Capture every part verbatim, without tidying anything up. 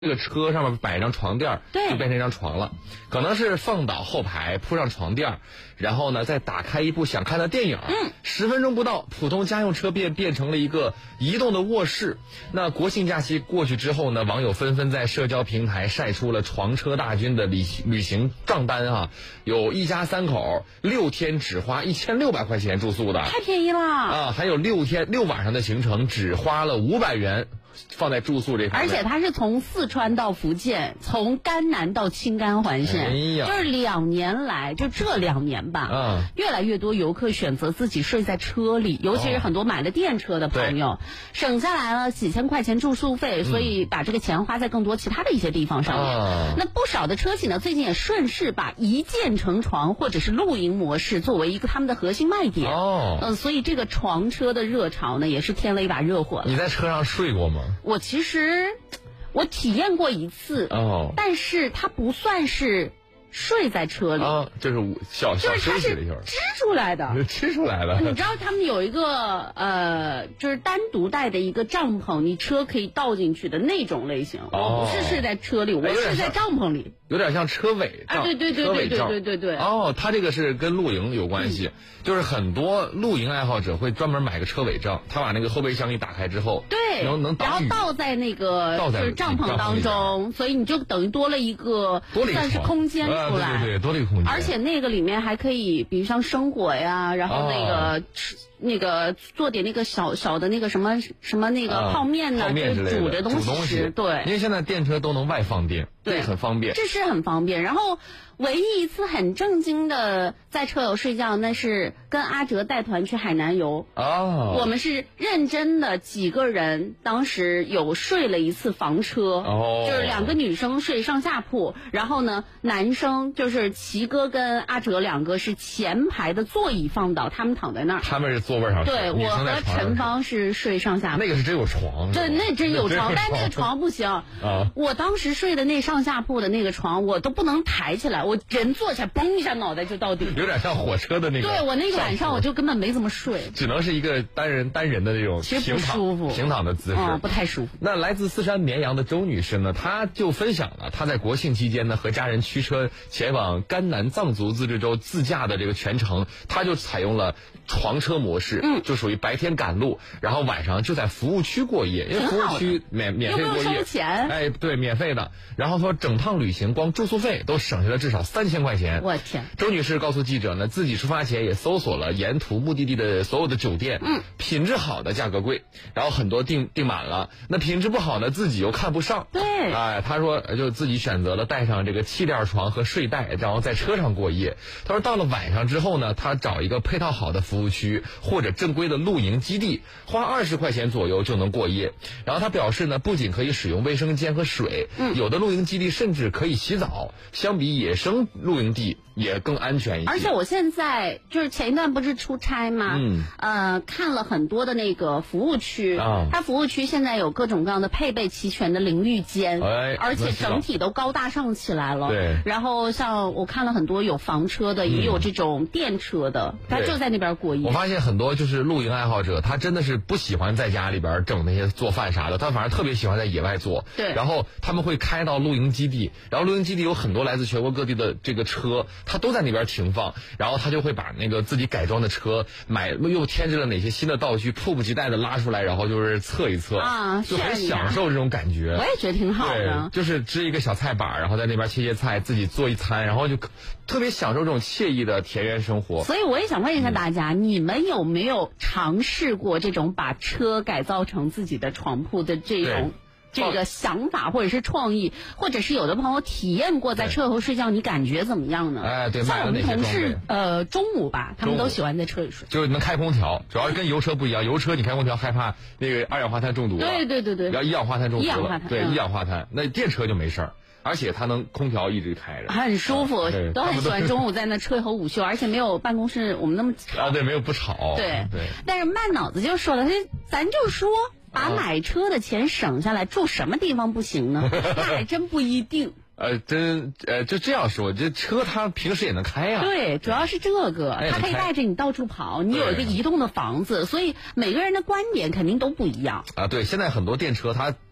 这个车上面摆一张床垫， 对， 就变成一张床了。可能是放倒后排，铺上床垫，然后呢再打开一部想看的电影。 嗯， 十分钟不到，普通家用车便变成了一个移动的卧室。那国庆假期过去之后呢，网友纷纷在社交平台晒出了床车大军的旅旅行账单啊，有一家三口六天只花一千六百块钱住宿的， 太便宜了啊！还有六天六晚上的行程只花了五百元。放在住宿这方面， 而且它是从四川到福建，从甘南到青甘环线， 哎呀， 就是两年来，就这两年吧， 嗯， 越来越多游客选择自己睡在车里，尤其是很多买了电车的朋友，哦、省下来了几千块钱住宿费，所以把这个钱花在更多其他的一些地方上面。嗯、那不少的车企呢，最近也顺势把一键成床或者是露营模式作为一个他们的核心卖点。哦，嗯、呃，所以这个床车的热潮呢，也是添了一把热火了。 你在车上睡过吗？ 我其实我体验过一次，哦，但是它不算是睡在车里啊，就是小小休息了一会儿， 织出来的， 织出来了。 你知道他们有一个呃，就是单独带的一个帐篷，你车可以倒进去的那种类型。哦，我不是睡在车里，我是在帐篷里。 有点像车尾帐， 啊，对对对对对对对对。 哦，它这个是跟露营有关系，嗯、就是很多露营爱好者会专门买个车尾帐，他把那个后备箱一打开之后， 对， 能能然后倒在那个就是帐篷当中，所以你就等于多了一个算是空间出来， 啊、对对对，多了一个空间。 而且那个里面还可以，比如像生火呀，然后那个吃。哦那个做点那个小小的那个什么什么那个泡面呢， 啊、 就是煮的东西吃，对， 因为现在电车都能外放电， 对， 很方便， 这是很方便。然后唯一一次很正经的在车友睡觉，那是跟阿哲带团去海南游哦， 我们是认真的几个人，当时有睡了一次房车， 哦， 就是两个女生睡上下铺，然后呢，男生就是齐哥跟阿哲两个是前排的座椅放倒，他们躺在那儿， 他们是座位上睡， 对，我和陈芳是睡上下铺， 那个是真有床， 对，那真有床，但那个床不行啊。我当时睡的那上下铺的那个床，我都不能抬起来，我人坐起来，嘣一下脑袋就到底， 有点像火车的那个。 对，我那个晚上我就根本没怎么睡， 只能是一个单人单人的那种平躺平躺的姿势， 嗯，不太舒服。 那来自四川绵阳的周女士呢，她就分享了她在国庆期间呢和家人驱车前往甘南藏族自治州自驾的这个全程，她就采用了床车模式，嗯，就属于白天赶路，然后晚上就在服务区过夜，因为服务区免免费过夜， 又不用收钱， 哎，对，免费的。然后说整趟旅行光住宿费都省下了至少三千块钱。 我天！ 周女士告诉记者呢，自己出发前也搜索了沿途目的地的所有的酒店，嗯，品质好的价格贵，然后很多订订满了，那品质不好的自己又看不上， 对， 哎，她说就自己选择了带上这个气垫床和睡袋，然后在车上过夜。她说到了晚上之后呢，她找一个配套好的服务区或者正规的露营基地，花二十块钱左右就能过夜。然后她表示呢，不仅可以使用卫生间和水，嗯，有的露营基地甚至可以洗澡，相比野生露营地也更安全一些。 而且我现在就是前一段不是出差吗？嗯，呃，看了很多的那个服务区，啊，它服务区现在有各种各样的配备齐全的淋浴间，哎，而且整体都高大上起来了。 对。 然后像我看了很多有房车的，嗯，也有这种电车的，他就在那边过夜。 我发现很多就是露营爱好者，他真的是不喜欢在家里边整那些做饭啥的，他反而特别喜欢在野外做。 对。 然后他们会开到露营基地，然后露营基地有很多来自全国各地的这个车，他都在那边停放，然后他就会把那个自己改装的车买又添置了哪些新的道具，迫不及待的拉出来，然后就是测一测啊， 就很享受这种感觉。 我也觉得挺好的， 就是支一个小菜板，然后在那边切切菜，自己做一餐，然后就特别享受这种惬意的田园生活。 所以我也想问一下大家，嗯，你们有没有尝试过这种把车改造成自己的床铺的这种这个想法或者是创意，或者是有的朋友体验过在车后睡觉，你感觉怎么样呢？ 哎，对， 像我们同事呃中午吧，他们都喜欢在车里睡， 就是能开空调，主要是跟油车不一样，油车你开空调害怕那个二氧化碳中毒， 对对对对， 然后一氧化碳中毒， 一氧化碳， 对，一氧化碳，那电车就没事儿。而且它能空调一直开着， 很舒服，啊，都很喜欢中午在那车后午休，而且没有办公室我们那么吵啊，对，没有不吵， 对对。 但是慢脑子就说了，他咱就说把买车的钱省下来，住什么地方不行呢？那还真不一定。 呃，真呃，就这样说，这车它平时也能开呀。 对，主要是这个，它可以带着你到处跑，你有一个移动的房子，所以每个人的观点肯定都不一样啊。对，现在很多电车它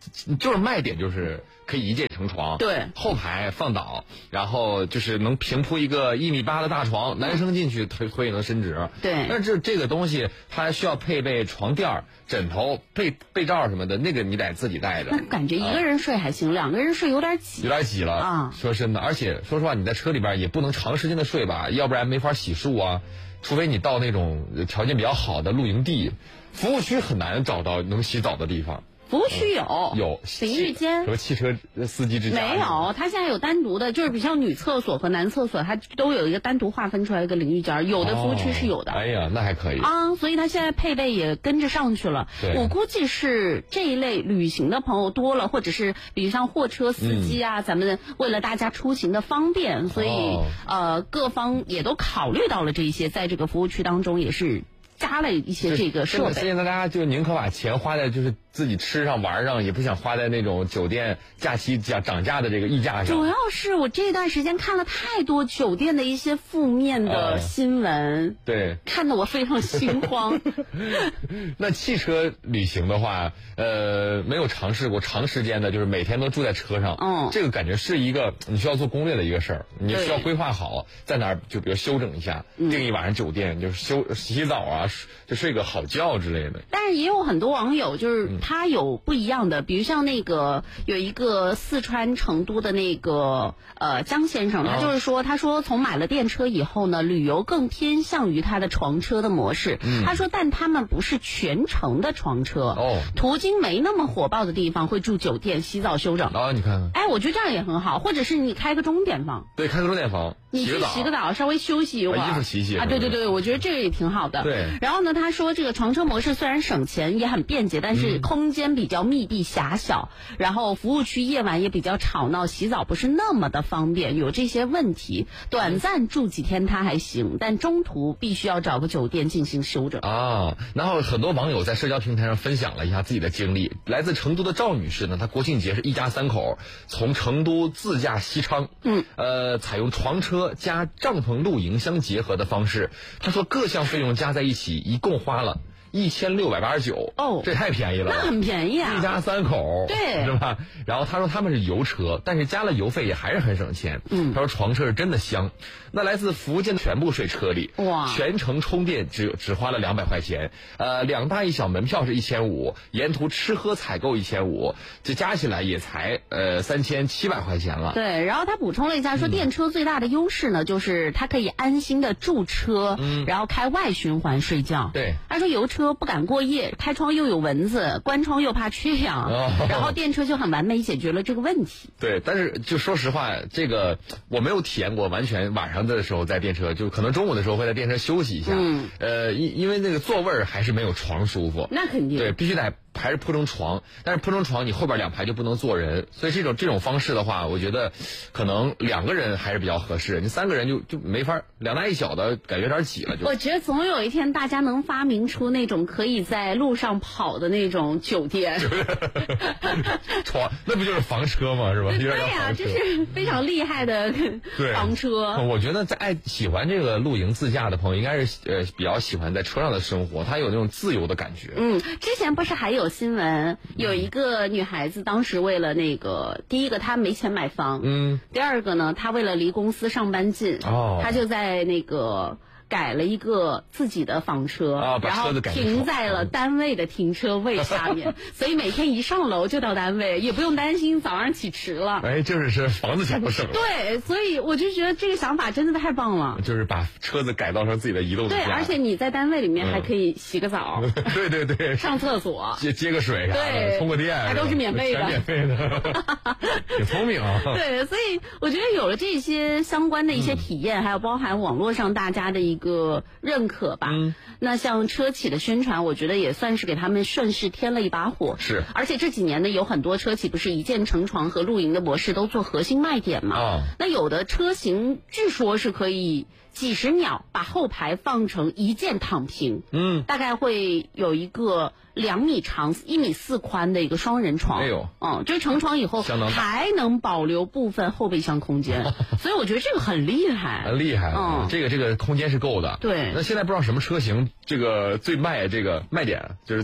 就是卖点就是可以一键成床， 对， 后排放倒，然后就是能平铺一个一米八的大床，男生进去腿腿也能伸直， 对。 但是这这个东西它还需要配备床垫、枕头、被被罩什么的，那个你得自己带着。 那感觉一个人睡还行，啊、两个人睡有点挤， 有点挤了啊。说真的，而且说实话，你在车里边也不能长时间的睡吧，要不然没法洗漱啊。除非你到那种条件比较好的露营地，服务区很难找到能洗澡的地方。 服务区有、 嗯、有淋浴间， 什么汽车司机之家没有，它现在有单独的，就是比像女厕所和男厕所，它都有一个单独划分出来一个淋浴间，有的服务区是有的。 哦、哎呀，那还可以啊，所以它现在配备也跟着上去了。我估计是这一类旅行的朋友多了，或者是比如像货车司机啊，嗯、咱们为了大家出行的方便，所以、哦、呃各方也都考虑到了这些，在这个服务区当中也是加了一些这个设备。 现在大家就宁可把钱花在就是自己吃上玩上，也不想花在那种酒店假期涨涨价的这个溢价上。 主要是我这段时间看了太多酒店的一些负面的新闻， 呃、对， 看得我非常心慌。 那汽车旅行的话，呃，没有尝试过长时间的，就是每天都住在车上， 嗯， 这个感觉是一个你需要做攻略的一个事儿，你需要规划好在哪儿，就比如休整一下， 嗯、 订一晚上酒店，就是休洗澡啊，就睡个好觉之类的。 但是也有很多网友就是他有不一样的，比如像那个有一个四川成都的那个呃江先生，他就是说，他说从买了电车以后呢，旅游更偏向于他的床车的模式。 嗯、 他说，但他们不是全程的床车， 哦， 途经没那么火爆的地方会住酒店洗澡休整。 哦，你看看， 哎，我觉得这样也很好，或者是你开个钟点房， 对，开个钟点房， 你去洗个澡，稍微休息一会儿， 把衣服洗洗啊，对对对，我觉得这个也挺好的。 对， 然后呢，他说这个床车模式虽然省钱也很便捷，但是空间比较密闭狭小，嗯、然后服务区夜晚也比较吵闹，洗澡不是那么的方便，有这些问题。短暂住几天他还行，但中途必须要找个酒店进行休整啊。然后很多网友在社交平台上分享了一下自己的经历。来自成都的赵女士呢，她国庆节是一家三口从成都自驾西昌， 嗯， 呃，采用床车加帐篷露营相结合的方式。她说各项费用加在一起，一共花了一千六百八十九哦， 这太便宜了， 那很便宜啊， 一家三口， 对， 是吧？然后他说他们是油车，但是加了油费也还是很省钱。 嗯， 他说床车是真的香。那来自福建的全部睡车里， 哇， 全程充电只只花了两百块钱，呃，两大一小门票是一千五，沿途吃喝采购一千五，这加起来也才呃三千七百块钱了。 对，然后他补充了一下说，电车最大的优势呢，就是它可以安心的驻车， 嗯， 然后开外循环睡觉。 对， 他说油车不敢过夜，开窗又有蚊子，关窗又怕缺氧， 哦， 然后电车就很完美解决了这个问题。 对，但是就说实话，这个我没有体验过，完全晚上的时候在电车，就可能中午的时候会在电车休息一下。 嗯， 呃，因因为那个座位儿还是没有床舒服。 那肯定。 对，必须得还是铺成床，但是铺成床你后边两排就不能坐人，所以这种这种方式的话，我觉得可能两个人还是比较合适，你三个人就就没法，两大一小的感觉有点挤了就。 我觉得总有一天大家能发明出那种可以在路上跑的那种酒店。 床那不就是房车吗？是吧？ 对呀、啊，这是非常厉害的房车。 我觉得在爱喜欢这个露营自驾的朋友，应该是呃比较喜欢在车上的生活，他有那种自由的感觉。 嗯，之前不是还有新闻，有一个女孩子当时为了那个，第一个她没钱买房， 嗯， 第二个呢，她为了离公司上班近， 哦， 她就在那个。改了一个自己的房车， 啊、 然后停在了单位的停车位下面，所以每天一上楼就到单位，也不用担心早上起迟了。 哎，就是是房子钱都省了。 对，所以我就觉得这个想法真的太棒了。 就是把车子改造成自己的移动。 对，而且你在单位里面还可以洗个澡， 嗯、对对对， 上厕所， 接接个水啥的， 对， 充个电， 还都是免费的， 全免费的，挺聪明啊。 对，所以我觉得有了这些相关的一些体验，嗯、还有包含网络上大家的一个认可吧。 嗯， 那像车企的宣传，我觉得也算是给他们顺势添了一把火。 是， 而且这几年呢，有很多车企不是一键成床和露营的模式都做核心卖点嘛？ 哦， 那有的车型据说是可以几十秒把后排放成一键躺平， 嗯， 大概会有一个两米长、一米四宽的一个双人床。 哎呦， 嗯，就是成床以后还能保留部分后备箱空间，所以我觉得这个很厉害， 很厉害。 嗯， 这个这个空间是够的。 对。 那现在不知道什么车型这个最卖这个卖点，就是最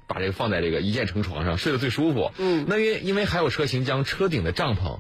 把这个放在这个一键成床上，睡得最舒服。 嗯， 那因为因为还有车型将车顶的帐篷